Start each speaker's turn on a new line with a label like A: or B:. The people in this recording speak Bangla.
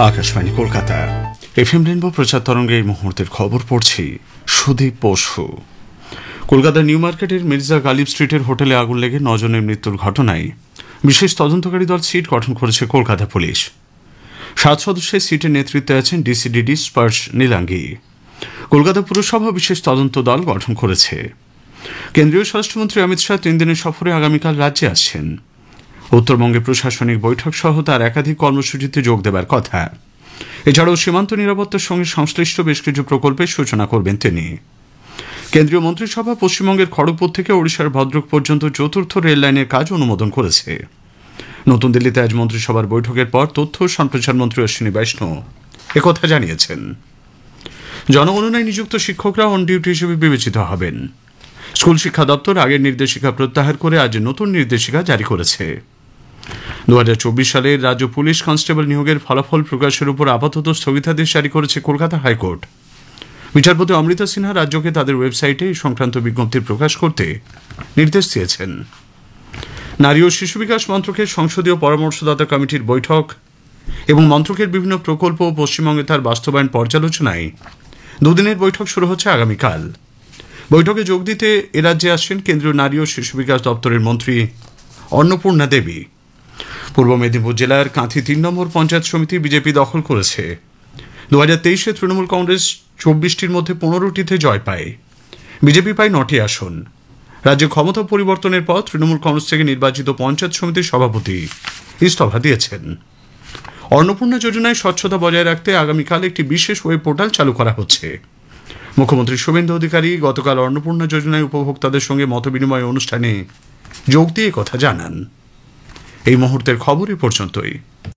A: আকাশবাণী কলকাতা এফএম রেনবো প্রচার তরঙ্গে এই মুহূর্তের খবর পড়ছি সুদীপ বসু। কলকাতা নিউ মার্কেটের মির্জা গালিব স্ট্রিটের হোটেলে আগুন লেগে 9 জনের মৃত্যুর ঘটনায় বিশেষ তদন্তকারী দল সিট গঠন করেছে কলকাতা পুলিশ। 7 সদস্যের সিটের নেতৃত্বে আছেন ডিসিডিডি স্পার্শ নীলাঙ্গি। কলকাতা পুরসভা বিশেষ তদন্ত দল গঠন করেছে। কেন্দ্রীয় স্বরাষ্ট্রমন্ত্রী অমিত শাহ 3 দিনের সফরে আগামীকাল রাজ্যে আসছেন। উত্তরবঙ্গে প্রশাসনিক বৈঠক সহ তার একাধিক কর্মসূচিতে যোগ দেবার কথা। এছাড়াও সীমান্ত নিরাপত্তার সঙ্গে সংশ্লিষ্ট বেশ কিছু প্রকল্পের সূচনা করবেন তিনি। কেন্দ্রীয় মন্ত্রিসভা পশ্চিমবঙ্গের খড়গপুর থেকে ওড়িশার ভদ্রক পর্যন্ত 4র্থ রেল লাইনের কাজ অনুমোদন করেছে। নতুন দিল্লিতে আজ মন্ত্রিসভার বৈঠকের পর তথ্য ও সম্প্রচার মন্ত্রী অশ্বিনী বৈষ্ণব একথা জানিয়েছেন। জনগণনায় নিযুক্ত শিক্ষকরা অন ডিউটি হিসেবে বিবেচিত হবেন। স্কুল শিক্ষা দপ্তর আগের নির্দেশিকা প্রত্যাহার করে আজ নতুন নির্দেশিকা জারি করেছে। 2024 সালের রাজ্য পুলিশ কনস্টেবল নিয়োগের ফলাফল প্রকাশের উপর আপাতত স্থগিতাদেশ জারি করেছে কলকাতা হাইকোর্ট। বিচারপতি অমৃতা সিনহা রাজ্যকে তাদের ওয়েবসাইটে এই সংক্রান্ত বিজ্ঞপ্তি প্রকাশ করতে নির্দেশ দিয়েছেন। নারী ও শিশু বিকাশ মন্ত্রকের সংসদীয় পরামর্শদাতা কমিটির বৈঠক এবং মন্ত্রকের বিভিন্ন প্রকল্প ও পশ্চিমবঙ্গে তার বাস্তবায়ন পর্যালোচনায় দুদিনের বৈঠক শুরু হচ্ছে আগামীকাল। বৈঠকে যোগ দিতে এ রাজ্যে আসছেন কেন্দ্রীয় নারী ও শিশু বিকাশ দপ্তরের মন্ত্রী অন্নপূর্ণা দেবী। পূর্ব মেদিনীপুর জেলার কাঁথি 3 নম্বর পঞ্চায়েত সমিতি বিজেপি দখল করেছে। 2023-এ তৃণমূল কংগ্রেস 24টির মধ্যে 15টিতে জয় পায়। বিজেপি পায় 9টি আসন। রাজ্যে ক্ষমতা পরিবর্তনের পর তৃণমূল কংগ্রেস থেকে নির্বাচিত পঞ্চায়েত সমিতির সভাপতি ইস্তফা দিয়েছেন। অন্নপূর্ণা যোজনায় স্বচ্ছতা বজায় রাখতে আগামীকাল একটি বিশেষ ওয়েব পোর্টাল চালু করা হচ্ছে। মুখ্যমন্ত্রী শুভেন্দু অধিকারী গতকাল অন্নপূর্ণা যোজনায় উপভোক্তাদের সঙ্গে মতবিনিময় অনুষ্ঠানে যোগ দিয়ে কথা জানান। এই মুহূর্তের খবর এ পর্যন্তই।